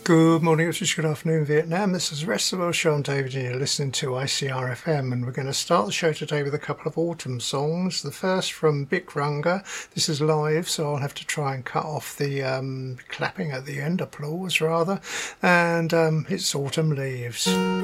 Good morning, it's just good afternoon, Vietnam. This is the rest of the world, Sean David, and you're listening to ICRFM. And we're going to start the show today with a couple of autumn songs. The first from Bic Runga. This is live, so I'll have to try and cut off the clapping at the end, applause rather. And it's Autumn Leaves.